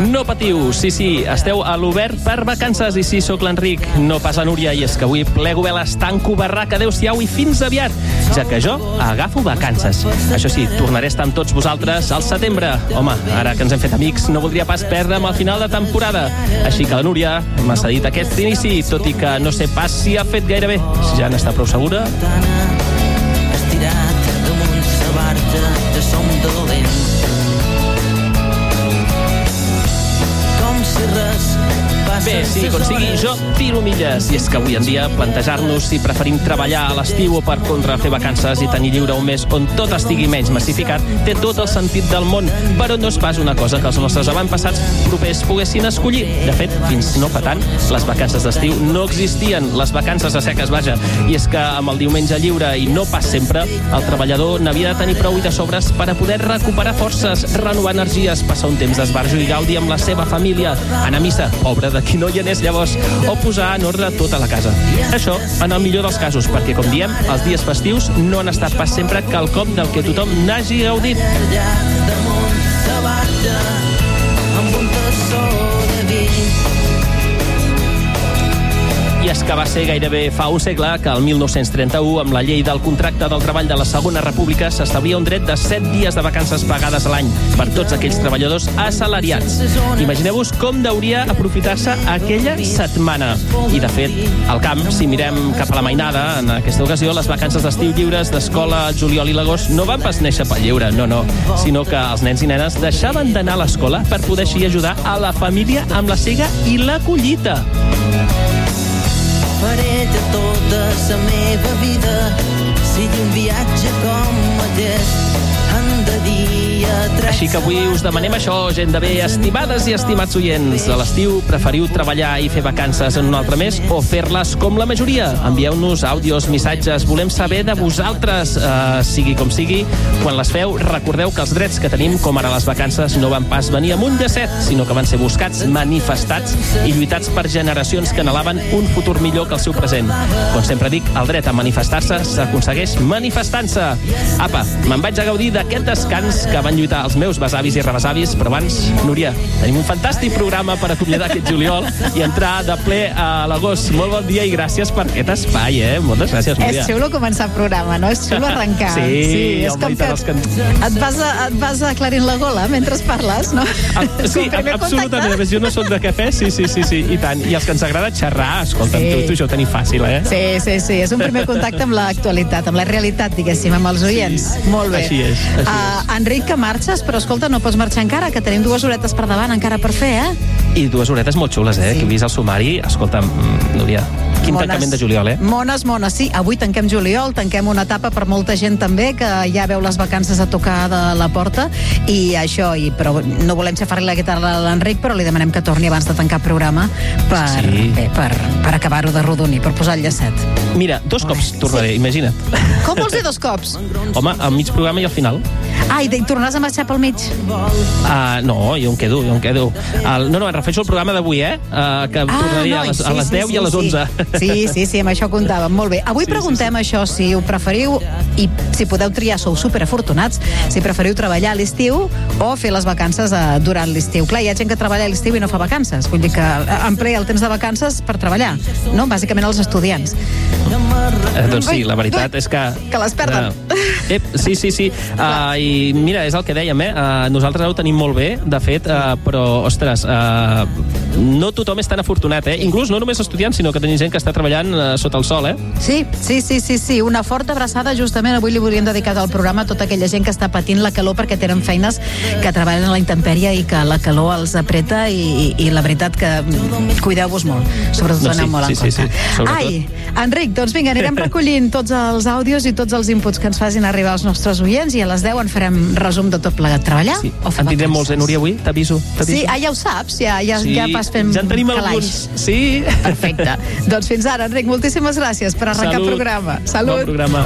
No patiu, sí, esteu a l'Obert per vacances i sí, sóc l'Enric, no pas la Núria, i és que avui plego bé l'estanco, barraca, adeu-siau i fins aviat, ja que jo agafo vacances. Això sí, tornaré a estar amb tots vosaltres al setembre. Home, ara que ens hem fet amics, no voldria pas perdre'm al final de temporada. Així que la Núria m'ha cedit aquest inici, tot i que no sé pas si ha fet gaire bé. Si ja n'està prou segura. Estirat damunt sa barca de som dolents. Com si res Bé, sí, com sigui, jo tiro milles. I és que avui en dia plantejar-nos si preferim treballar a l'estiu o per contra fer vacances i tenir lliure un mes on tot estigui menys massificat té tot el sentit del món, però no és pas una cosa que els nostres avantpassats propers poguessin escollir. De fet, fins no fa tant, les vacances d'estiu no existien, les vacances de seques, vaja. I és que amb el diumenge lliure i no pas sempre, el treballador n'havia de tenir prou i de sobres per a poder recuperar forces, renovar energies, passar un temps d'esbarjo i gaudi amb la seva família, anar a missa, pobre de qui no hi anés llavors, o posar en ordre tota la casa. Això en el millor dels casos, perquè, com diem, els dies festius no han estat pas sempre quelcom del que tothom n'hagi gaudit. allà damunt sa barca amb un tassó de vi. I és que va ser gairebé fa un segle que el 1931, amb la llei del contracte del treball de la Segona República, s'establia un dret de 7 dies de vacances pagades a l'any per tots aquells treballadors assalariats. Imagineu-vos com deuria aprofitar-se aquella setmana. I, de fet, al camp, si mirem cap a la mainada, en aquesta ocasió, les vacances d'estiu lliures d'escola al juliol i l'agost no van pas néixer pel lleure, no, sinó que els nens i nenes deixaven d'anar a l'escola per poder així ajudar a la família amb la sega i la collita. Faré de tota la meva vida sigui un viatge com aquest, en de dia Així que avui us demanem això, gent de bé, estimades i estimats oients. A l'estiu preferiu treballar i fer vacances en un altre mes o fer-les com la majoria? Envieu-nos àudios, missatges, volem saber de vosaltres. Sigui com sigui, quan les feu, recordeu que els drets que tenim, com ara les vacances, no van pas venir amb un llacet, sinó que van ser buscats, manifestats i lluitats per generacions que anhelaven un futur millor que el seu present. Com sempre dic, el dret a manifestar-se s'aconsegueix manifestant-se. Apa, me'n vaig a gaudir d'aquest descans que van lluitar els meus besavis i rebesavis, però abans, Núria, tenim un fantàstic programa per acomiadar aquest juliol i entrar de ple a l'agost. Molt bon dia i gràcies per aquest espai, Moltes gràcies, Núria. És xulo començar el programa, no? És xulo arrencar. Sí, és com que et vas aclarint la gola mentre parles, no? Sí, absolutament. Jo no soc de cafè, sí, i tant. I els que ens agrada xerrar, escolta'm, tu i jo ho tenim fàcil, Sí, és un primer contacte amb l'actualitat, amb la realitat, diguéssim, amb els oients. Molt bé. Així és. Enric, que marxes, però escolta, no pots marxar encara, que tenim 2 horetes per davant encara per fer, I 2 horetes molt xules, que he vist el sumari. Escolta'm, Núria, quin tancament de juliol, Mones, sí. Avui tanquem juliol, tanquem una etapa per molta gent també, que ja veu les vacances a tocar de la porta, i això, però no volem xafar-li la guitarra a l'Enric, però li demanem que torni abans de tancar el programa per acabar-ho de rodonir, per posar el llacet. Mira, 2 cops tornaré, imagina't. Com vols dir 2 cops? Home, al mig programa i al final. I tornaràs a marxar pel mig? No, jo em quedo. No, em refereixo al programa d'avui, que tornaria a les 10 i a les 11. Sí, amb això comptàvem. Molt bé. Avui preguntem això, si ho preferiu, i si podeu triar, sou superafortunats, si preferiu treballar a l'estiu o fer les vacances durant l'estiu. Clar, hi ha gent que treballa a l'estiu i no fa vacances. Vull dir que emplea el temps de vacances per treballar, no? Bàsicament els estudiants. Doncs sí, la veritat és que... Que les perden. Sí. I mira, és el que dèiem, nosaltres ho tenim molt bé, de fet, però, ostres, no tothom és tan afortunat, Inclús no només estudiants, sinó que tenim gent que està treballant sota el sol, Sí. Una forta abraçada, justament avui li volíem dedicar al programa a tota aquella gent que està patint la calor perquè tenen feines que treballen a la intempèrie i que la calor els apreta i la veritat que cuideu-vos molt, sobretot aneu molt en compte. Sí, Enric, doncs vinga, anirem recollint tots els àudios i tots els inputs que ens facin arribar als nostres oients, i a les 10 en farem resum de tot plegat. Treballar o fer vacances? En tindrem molts, Núria, avui? T'aviso. Sí, ja ho saps, ja vas fent ja en tenim calaix. alguns, sí. Perfecte. Doncs fins ara, Enric, moltíssimes gràcies per arrencar el programa. Salut. Bon programa.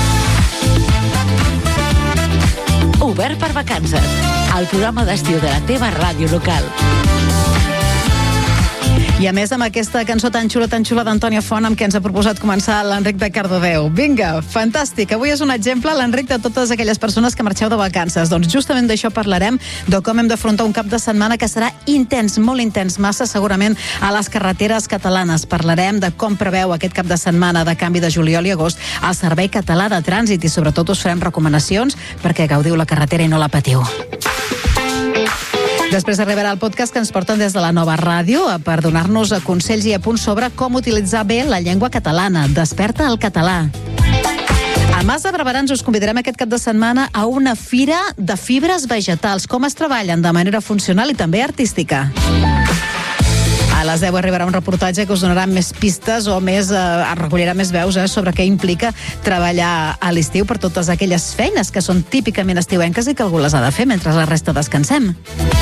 Obert per vacances, el programa d'estiu de la teva ràdio local. I a més amb aquesta cançó tan xula d'Antònia Font amb què ens ha proposat començar l'Enric de Cardedeu. Vinga, fantàstic. Avui és un exemple, l'Enric, de totes aquelles persones que marxeu de vacances. Doncs justament d'això parlarem, de com hem d'afrontar un cap de setmana que serà intens, molt intens, massa segurament a les carreteres catalanes. Parlarem de com preveu aquest cap de setmana de canvi de juliol i agost al Servei Català de Trànsit i sobretot us farem recomanacions perquè gaudiu la carretera i no la patiu. Després arribarà el podcast que ens porten des de la Nova Ràdio per donar-nos consells i apunts sobre com utilitzar bé la llengua catalana. Desperta el català. A Mas de Barberans us convidarem aquest cap de setmana a una fira de fibres vegetals. Com es treballen de manera funcional i també artística. A les 10 arribarà un reportatge que us donarà més pistes o recollirà més veus sobre què implica treballar a l'estiu per totes aquelles feines que són típicament estiuenques i que algú les ha de fer mentre la resta descansem.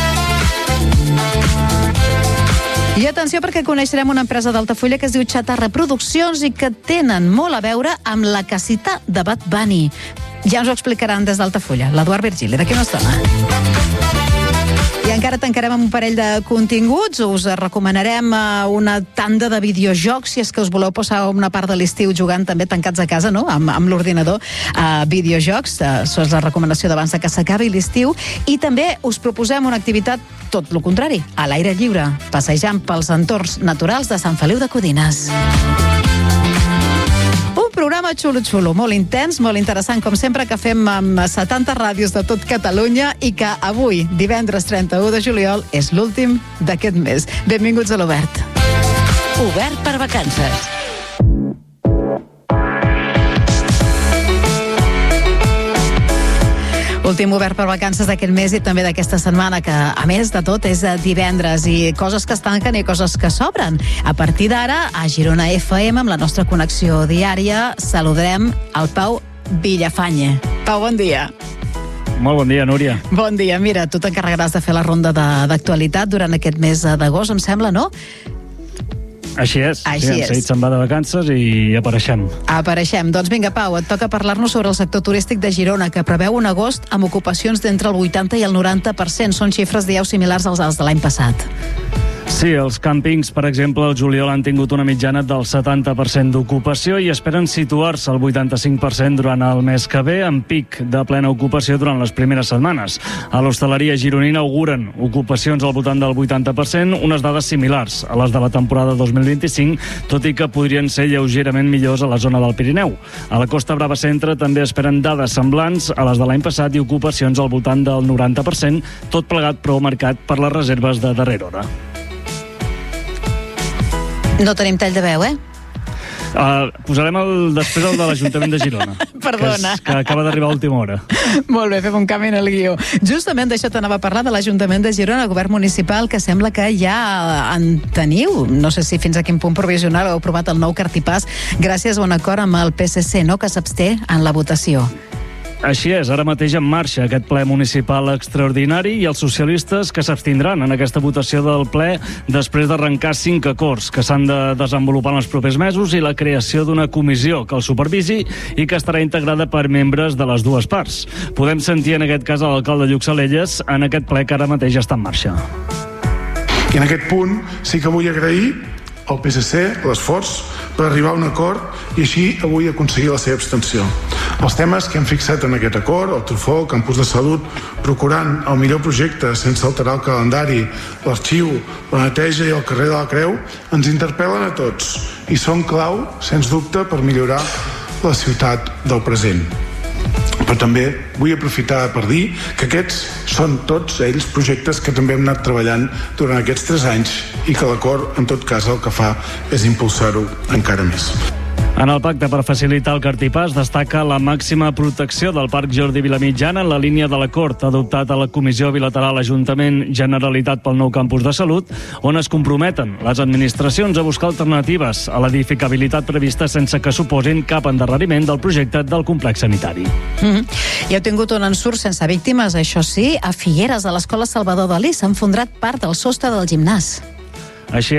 I atenció perquè coneixerem una empresa d'Altafulla que es diu Chatarra Produccions i que tenen molt a veure amb la casita de Bad Bunny. Ja ens ho explicaran des d'Altafulla, l'Eduard Virgili, d'aquí una estona. I encara tancarem amb un parell de continguts. Us recomanarem una tanda de videojocs, si és que us voleu passar una part de l'estiu jugant també tancats a casa, no? amb l'ordinador, videojocs. Això és la recomanació d'abans que s'acabi l'estiu. I també us proposem una activitat tot el contrari, a l'aire lliure, passejant pels entorns naturals de Sant Feliu de Codines. Un programa xulo, molt intens, molt interessant, com sempre, que fem amb 70 ràdios de tot Catalunya i que avui, divendres 31 de juliol, és l'últim d'aquest mes. Benvinguts a l'Obert. Obert per vacances. Últim obert per vacances d'aquest mes i també d'aquesta setmana, que a més de tot és divendres, i coses que es tanquen i coses que s'obren. A partir d'ara, a Girona FM, amb la nostra connexió diària, saludarem el Pau Villafañe. Pau, bon dia. Molt bon dia, Núria. Bon dia. Mira, tu t'encarregaràs de fer la ronda d'actualitat durant aquest mes d'agost, em sembla, no? Així és. Així és. Seguit se'n va de vacances i apareixem. Doncs vinga, Pau, et toca parlar-nos sobre el sector turístic de Girona, que preveu un agost amb ocupacions d'entre el 80 i el 90%. Són xifres, dieu, similars als de l'any passat. Sí, els càmpings, per exemple, el juliol han tingut una mitjana del 70% d'ocupació i esperen situar-se al 85% durant el mes que ve, amb pic de plena ocupació durant les primeres setmanes. A l'hostaleria gironina auguren ocupacions al voltant del 80%, unes dades similars a les de la temporada 2025, tot i que podrien ser lleugerament millors a la zona del Pirineu. A la Costa Brava Centre també esperen dades semblants a les de l'any passat i ocupacions al voltant del 90%, tot plegat però marcat per les reserves de darrera hora. No tenim tall de veu, eh? Posarem després el de l'Ajuntament de Girona. Perdona. Que acaba d'arribar a última hora. Molt bé, fem un canvi en el guió. Justament d'això t'anava a parlar, de l'Ajuntament de Girona, el govern municipal, que sembla que ja en teniu. No sé si fins a quin punt provisional heu aprovat el nou cartipàs gràcies a un acord amb el PSC, no?, que s'absté en la votació. Així és, ara mateix en marxa aquest ple municipal extraordinari i els socialistes que s'abstindran en aquesta votació del ple després d'arrencar 5 acords que s'han de desenvolupar en els propers mesos i la creació d'una comissió que el supervisi i que estarà integrada per membres de les dues parts. Podem sentir en aquest cas l'alcalde Lluc Salelles en aquest ple que ara mateix està en marxa. I en aquest punt sí que vull agrair al PSC l'esforç per arribar a un acord i així avui aconseguir la seva abstenció. Els temes que hem fixat en aquest acord, el Trufó, Campus de Salut, procurant el millor projecte sense alterar el calendari, l'arxiu, la neteja i el carrer de la Creu, ens interpel·len a tots i són clau, sens dubte, per millorar la ciutat del present. Però també vull aprofitar per dir que aquests són tots ells projectes que també hem anat treballant durant aquests 3 anys i que l'acord, en tot cas, el que fa és impulsar-ho encara més. En el pacte per facilitar el cartipàs destaca la màxima protecció del Parc Jordi Vilamitjana en la línia de l'acord adoptat a la Comissió Bilateral Ajuntament Generalitat pel nou campus de salut, on es comprometen les administracions a buscar alternatives a l'edificabilitat prevista sense que suposin cap endarreriment del projecte del complex sanitari. I heu tingut un ensurt sense víctimes, això sí, a Figueres, a l'Escola Salvador Dalí, s'ha enfondrat part del sostre del gimnàs. Així